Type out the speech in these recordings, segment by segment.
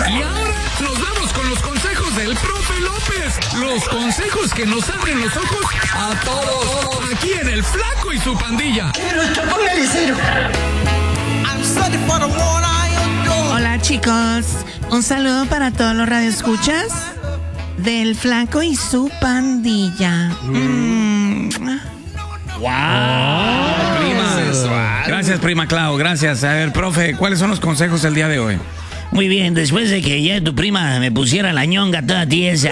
Y ahora nos vamos con los consejos del profe López. Los consejos que nos abren los ojos a todos. Aquí en El Flaco y su Pandilla. Póngale cero. Hola chicos, un saludo para todos los radioescuchas del Flaco y su Pandilla. ¡Wow! Prima. Gracias, prima Clau, gracias. A ver, profe, ¿cuáles son los consejos del día de hoy? Muy bien, después de que ya tu prima me pusiera la ñonga toda tiesa.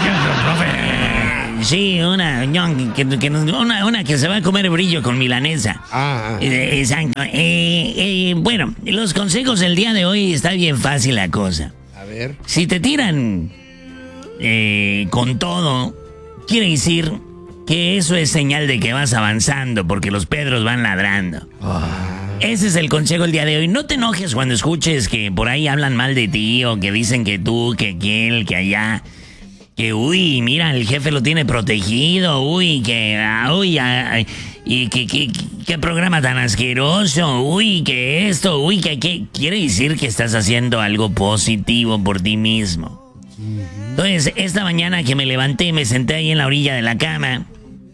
Sí, una ñonga, una que se va a comer brillo con milanesa. Exacto. Bueno, los consejos del día de hoy está bien fácil la cosa. A ver. Si te tiran con todo, quiere decir que eso es señal de que vas avanzando porque los Pedros van ladrando. Ese es el consejo del día de hoy. No te enojes cuando escuches que por ahí hablan mal de ti o que dicen que tú, que aquel, que allá. Que uy, mira, el jefe lo tiene protegido. Uy, y qué programa tan asqueroso. Uy, que esto, uy, que quiere decir que estás haciendo algo positivo por ti mismo. Entonces, esta mañana que me levanté, me senté ahí en la orilla de la cama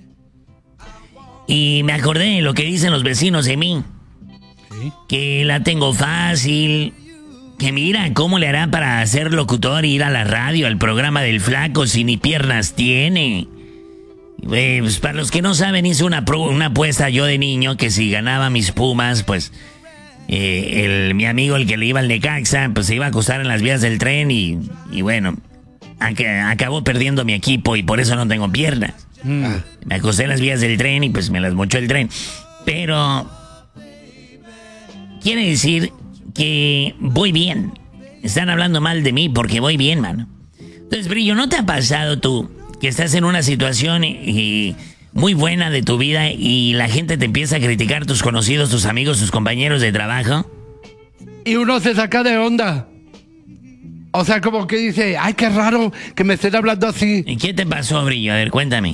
y me acordé de lo que dicen los vecinos de mí. ¿Sí? Que la tengo fácil, que mira, ¿cómo le hará para ser locutor e ir a la radio, al programa del Flaco, si ni piernas tiene? Pues para los que no saben, hice una apuesta yo de niño que si ganaba mis Pumas, pues mi amigo, el que le iba al Necaxa, pues se iba a acostar en las vías del tren y bueno, acabó perdiendo mi equipo y por eso no tengo piernas. Me acosté en las vías del tren y pues me las mochó el tren. Pero quiere decir que voy bien. Están hablando mal de mí porque voy bien, mano. Entonces, Brillo, ¿no te ha pasado tú que estás en una situación muy buena de tu vida y la gente te empieza a criticar, tus conocidos, tus amigos, tus compañeros de trabajo? Y uno se saca de onda. O sea, como que dice, ay, qué raro que me estén hablando así. ¿Y qué te pasó, Brillo? A ver, cuéntame.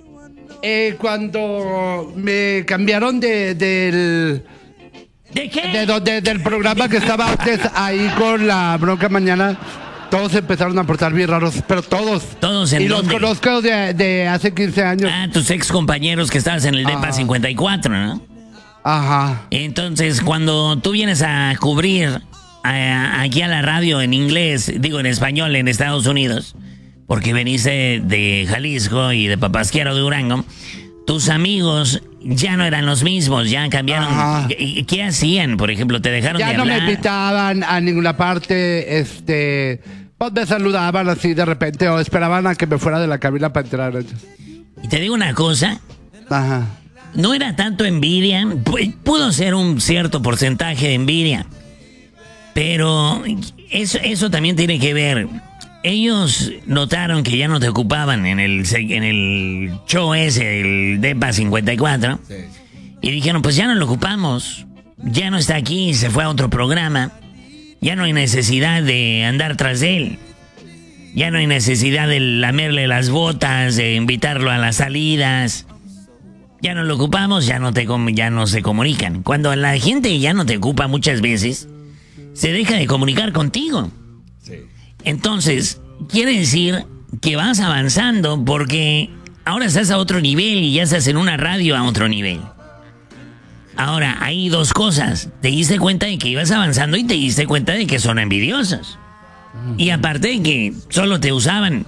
Cuando me cambiaron del... ¿De qué? Del programa que estaba antes ahí con la Bronca Mañana, todos empezaron a portar bien raros, pero todos. ¿Todos en y dónde? los conozco de hace 15 años. Ah, tus ex compañeros que estabas en el DEPA 54, ¿no? Ajá. Entonces, cuando tú vienes a cubrir aquí a la radio en inglés, digo en español, en Estados Unidos, porque veniste de Jalisco y de Papasquiaro de Durango, tus amigos ya no eran los mismos, ya cambiaron. ¿Qué hacían? Por ejemplo, ¿te dejaron de hablar? Ya no me invitaban a ninguna parte, pues me saludaban así de repente o esperaban a que me fuera de la cabina para entrar. Y te digo una cosa. Ajá. No era tanto envidia, pudo ser un cierto porcentaje de envidia, pero eso también tiene que ver. Ellos notaron que ya no te ocupaban en el show ese del DEPA 54. Sí. Y dijeron, pues ya no lo ocupamos. Ya no está aquí, se fue a otro programa. Ya no hay necesidad de andar tras de él. Ya no hay necesidad de lamerle las botas, de invitarlo a las salidas. Ya no lo ocupamos, ya no se comunican. Cuando la gente ya no te ocupa muchas veces, se deja de comunicar contigo. Sí. Entonces, quiere decir que vas avanzando porque ahora estás a otro nivel y ya estás en una radio a otro nivel. Ahora, hay dos cosas. Te diste cuenta de que ibas avanzando y te diste cuenta de que son envidiosos. Y aparte de que solo te usaban.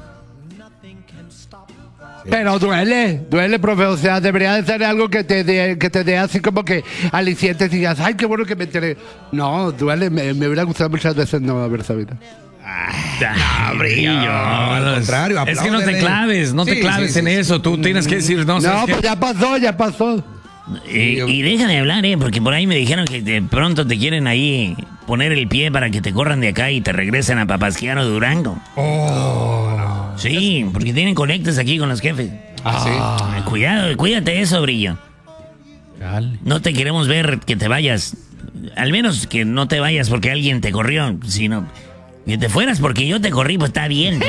Pero duele, profe. O sea, debería de ser algo que te dé así como que alicientes y digas, ay, qué bueno que me enteré. No, duele. Me hubiera gustado muchas veces no haber sabido. No, Brillo. Al contrario, es que no te claves, en eso. Tú tienes que decir, no, pues ya pasó. Y deja de hablar, porque por ahí me dijeron que de pronto te quieren ahí poner el pie para que te corran de acá y te regresen a Papasquiaro de Durango. Sí, porque tienen conectes aquí con los jefes. Sí. Cuídate de eso, Brillo. Dale. No te queremos ver que te vayas. Al menos que no te vayas porque alguien te corrió, sino que te fueras porque yo te corrí, pues está bien.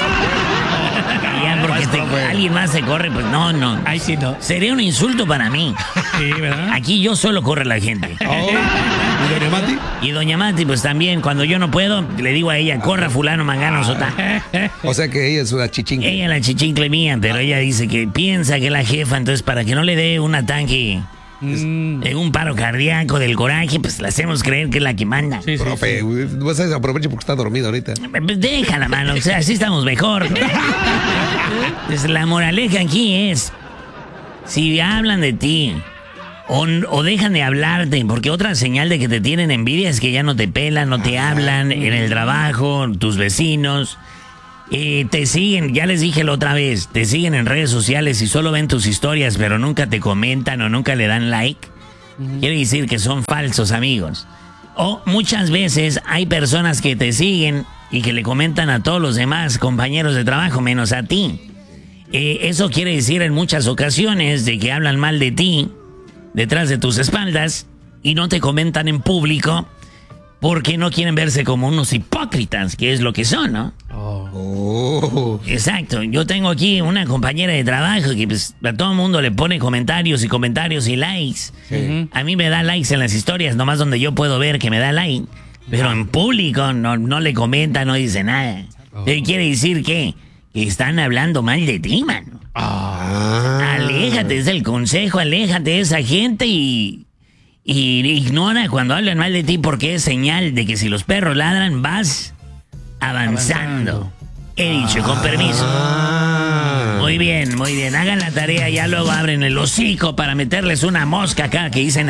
Ya porque alguien más se corre, pues no. Ay, sí, no. Sería un insulto para mí. Sí, ¿verdad? Aquí yo solo corre la gente. ¿Y doña Mati? Y doña Mati, pues también, cuando yo no puedo, le digo a ella, corra fulano, mangano, sota. O sea que ella es una chichincle. Ella es la chichincle mía, pero ella dice que piensa que es la jefa, entonces para que no le dé un ataque, en un paro cardíaco del coraje, pues le hacemos creer que es la que manda. Sí, profe, vas a aprovechar porque está dormido ahorita. Déjala, mano, o sea, así estamos mejor. Pues la moraleja aquí es, si hablan de ti o dejan de hablarte, porque otra señal de que te tienen envidia es que ya no te pelan, no te hablan en el trabajo, tus vecinos. Te siguen, ya les dije la otra vez, te siguen en redes sociales y solo ven tus historias, pero nunca te comentan o nunca le dan like. Quiere decir que son falsos amigos. O muchas veces hay personas que te siguen y que le comentan a todos los demás compañeros de trabajo, menos a ti. Eso quiere decir en muchas ocasiones de que hablan mal de ti detrás de tus espaldas y no te comentan en público porque no quieren verse como unos hipócritas, que es lo que son, ¿no? Exacto. Yo tengo aquí una compañera de trabajo que pues, a todo el mundo le pone comentarios y likes. Sí. A mí me da likes en las historias, nomás donde yo puedo ver que me da like. Pero en público no le comenta, no dice nada. Quiere decir que están hablando mal de ti, mano. Aléjate, es el consejo, aléjate de esa gente y ignora cuando hablan mal de ti porque es señal de que si los perros ladran vas avanzando. He dicho, con permiso. Muy bien, hagan la tarea, ya luego abren el hocico para meterles una mosca acá que dicen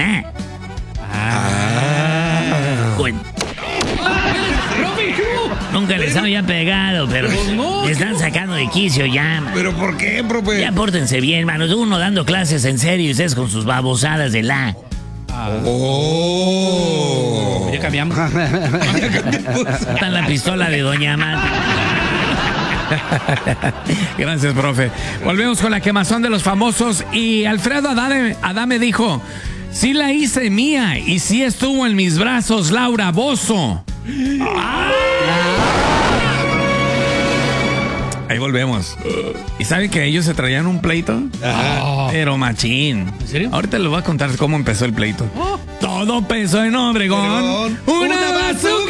Bueno. Nunca les había pegado, pero me están sacando de quicio ya, man. ¿Pero por qué, profe? Ya pórtense bien, manos. Uno dando clases en serio y ustedes con sus babosadas de la... Ya cambiamos. Está en la pistola de doña Mati. Gracias, profe. Volvemos con la quemazón de los famosos. Y Alfredo Adame dijo: sí la hice mía y sí estuvo en mis brazos Laura Bozzo. Ahí volvemos. ¿Y saben que ellos se traían un pleito? Pero machín. ¿En serio? Ahorita les voy a contar cómo empezó el pleito. Todo empezó en Obregón. Una bazooka.